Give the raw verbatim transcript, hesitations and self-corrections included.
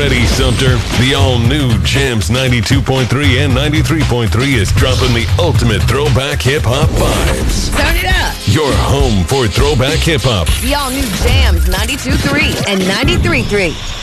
ready, Sumter. The all-new Jams ninety-two point three and ninety-three point three is dropping the ultimate throwback hip-hop vibes. Turn it up. Your home for throwback hip-hop. The all-new Jams ninety-two point three and ninety-three point three.